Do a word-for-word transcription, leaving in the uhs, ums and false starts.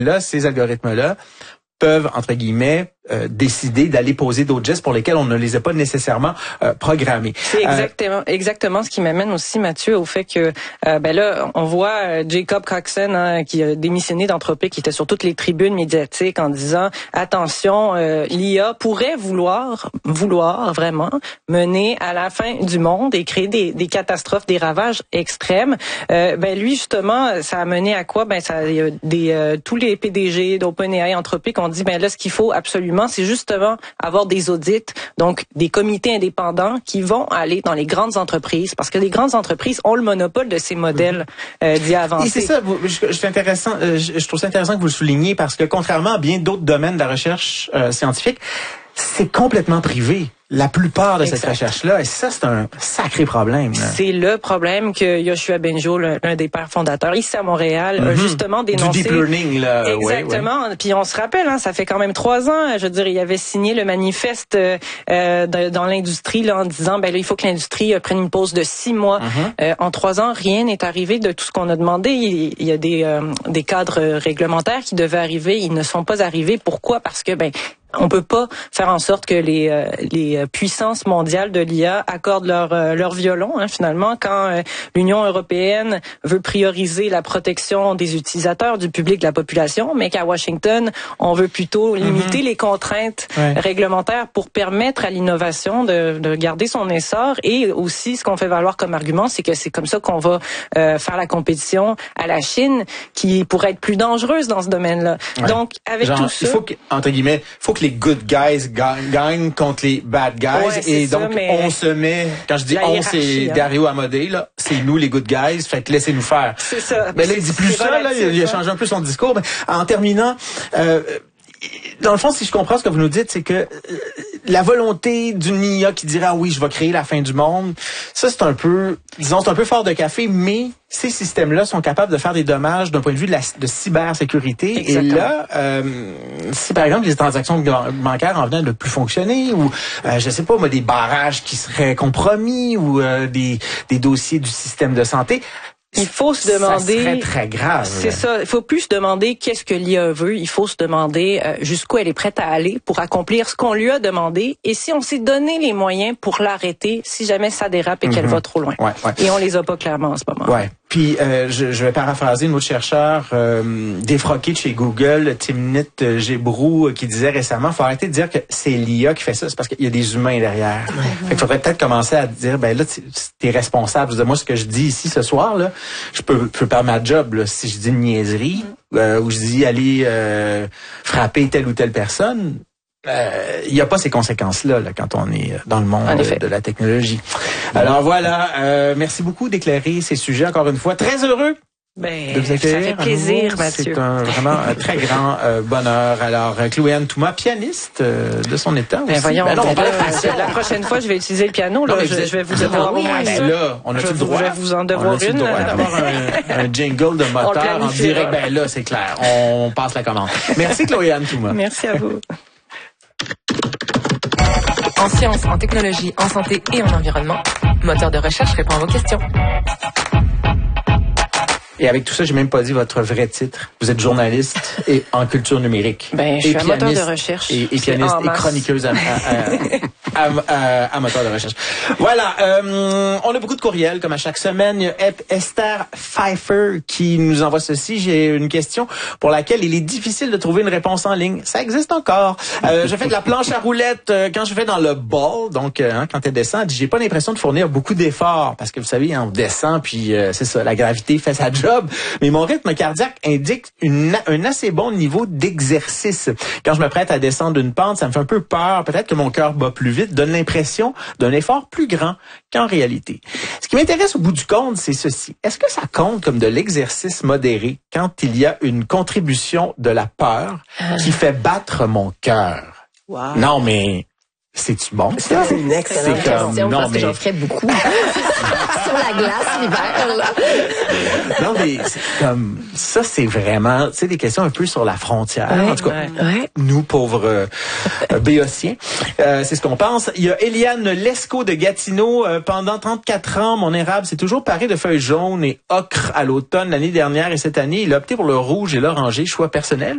là, ces algorithmes-là peuvent, entre guillemets, euh, décider d'aller poser d'autres gestes pour lesquels on ne les a pas nécessairement euh, programmés. C'est exactement euh, exactement ce qui m'amène aussi, Mathieu, au fait que euh, ben là, on voit euh, Jacob Coxon hein, qui a démissionné d'Anthropic, qui était sur toutes les tribunes médiatiques en disant attention, euh, l'I A pourrait vouloir vouloir vraiment mener à la fin du monde et créer des, des catastrophes, des ravages extrêmes. Euh, ben lui justement, ça a mené à quoi? Ben ça, il y a des euh, tous les P D G d'OpenAI, Anthropic ont dit ben là, ce qu'il faut absolument, c'est justement avoir des audits, donc des comités indépendants qui vont aller dans les grandes entreprises, parce que les grandes entreprises ont le monopole de ces modèles euh, d'I A avancés. Et c'est ça, vous, je, je, intéressant, euh, je, je trouve ça intéressant que vous le souligniez, parce que contrairement à bien d'autres domaines de la recherche euh, scientifique, c'est complètement privé. La plupart de exact. Cette recherche-là, et ça, c'est un sacré problème. Là. C'est le problème que Yoshua Bengio, l'un des pères fondateurs, ici à Montréal, mm-hmm. a justement dénoncé. Du deep learning, là. Exactement. Ouais, ouais. Puis on se rappelle, hein, ça fait quand même trois ans, je veux dire, il avait signé le manifeste euh, de, dans l'industrie là, en disant, ben là, il faut que l'industrie prenne une pause de six mois. Mm-hmm. Euh, en trois ans, rien n'est arrivé de tout ce qu'on a demandé. Il, il y a des, euh, des cadres réglementaires qui devaient arriver, ils ne sont pas arrivés. Pourquoi? Parce que, ben, on peut pas faire en sorte que les euh, les puissances mondiales de l'I A accordent leur euh, leur violon hein, finalement quand euh, l'Union européenne veut prioriser la protection des utilisateurs, du public, de la population, mais qu'à Washington, on veut plutôt limiter mm-hmm. les contraintes ouais. réglementaires pour permettre à l'innovation de de garder son essor. Et aussi ce qu'on fait valoir comme argument, c'est que c'est comme ça qu'on va euh, faire la compétition à la Chine qui pourrait être plus dangereuse dans ce domaine-là. Ouais. Donc avec Genre, tout ça, il faut que, entre guillemets, faut que les good guys gagnent contre les bad guys ouais, et donc ça, on se met, quand je dis on, c'est hein. Dario Amodei là, c'est nous les good guys, fait que laissez-nous faire. C'est ça. Ben là il dit plus ça là, il, il a changé un peu son discours. Mais en terminant, euh, dans le fond, si je comprends ce que vous nous dites, c'est que euh, la volonté d'une I A qui dirait ah oui, je vais créer la fin du monde, ça c'est un peu, disons, c'est un peu fort de café, mais ces systèmes-là sont capables de faire des dommages d'un point de vue de la de cybersécurité. Exactement. Et là, euh, si par exemple les transactions bancaires en venaient de plus fonctionner, ou euh, je sais pas moi des barrages qui seraient compromis, ou euh, des des dossiers du système de santé. Il faut se demander. Ça serait très grave. C'est ça. Il faut plus se demander qu'est-ce que l'I A veut. Il faut se demander euh, jusqu'où elle est prête à aller pour accomplir ce qu'on lui a demandé. Et si on s'est donné les moyens pour l'arrêter, si jamais ça dérape et mm-hmm. qu'elle va trop loin. Ouais, ouais. Et on les a pas clairement en ce moment. Ouais. Puis euh, je, je vais paraphraser un autre chercheur euh, défroqué de chez Google, Timnit Gebru, qui disait récemment, faut arrêter de dire que c'est l'I A qui fait ça, c'est parce qu'il y a des humains derrière. Mm-hmm. Fait qu'il faudrait peut-être commencer à dire, ben là, t'es responsable. De moi, ce que je dis ici ce soir, là, je peux, peux perdre ma job là, si je dis une niaiserie, mm-hmm. euh, ou je dis aller euh, frapper telle ou telle personne. Il euh, n'y a pas ces conséquences-là là, quand on est dans le monde de, de la technologie. Alors voilà, euh, merci beaucoup d'éclairer ces sujets encore une fois. Très heureux ben, de vous accueillir. Ça fait plaisir, Mathieu. C'est un, vraiment un très grand euh, bonheur. Alors, Chloé-Anne Touma, pianiste euh, de son état aussi. Ben voyons, ben non, on ben là, la prochaine fois, je vais utiliser le piano. Là, non, je, je vais vous devoir oui, moins ben ça. Là, on a-tu le droit? Je vais vous en devoir on une. On a d'avoir un, un jingle de moteur en direct. Ben là, c'est clair. On passe la commande. Merci, Chloé-Anne Touma. Merci à vous. En sciences, en technologie, en santé et en environnement, Moteur de recherche répond à vos questions. Et avec tout ça, j'ai même pas dit votre vrai titre. Vous êtes journaliste et en culture numérique. Ben, je suis un moteur de recherche. Et, et pianiste et chroniqueuse à, à, à, à, à moteur de recherche. Voilà. Euh, on a beaucoup de courriels, comme à chaque semaine. Il y a Esther Pfeiffer qui nous envoie ceci. J'ai une question pour laquelle il est difficile de trouver une réponse en ligne. Ça existe encore. Euh, je fais de la planche à roulettes euh, quand je fais dans le ball. Donc, euh, hein, quand elle descend, j'ai pas l'impression de fournir beaucoup d'efforts parce que vous savez, hein, on descend puis euh, c'est ça, la gravité fait sa job. Mais mon rythme cardiaque indique une, un assez bon niveau d'exercice. Quand je me prête à descendre une pente, ça me fait un peu peur. Peut-être que mon cœur bat plus vite, donne l'impression d'un effort plus grand qu'en réalité. Ce qui m'intéresse au bout du compte, c'est ceci. Est-ce que ça compte comme de l'exercice modéré quand il y a une contribution de la peur qui fait battre mon cœur? Wow. Non, mais... C'est-tu bon? Ça, c'est une excellente c'est comme, question non, parce mais... que j'en ferais beaucoup. Sur la glace l'hiver, là. Non, mais c'est comme, ça, c'est vraiment, tu sais, des questions un peu sur la frontière. Ouais, en tout cas, ouais. nous, pauvres euh, béotiens, euh, c'est ce qu'on pense. Il y a Eliane Lescaut de Gatineau. Euh, pendant trente-quatre ans, mon érable s'est toujours paré de feuilles jaunes et ocre à l'automne l'année dernière et cette année, il a opté pour le rouge et l'oranger, choix personnel.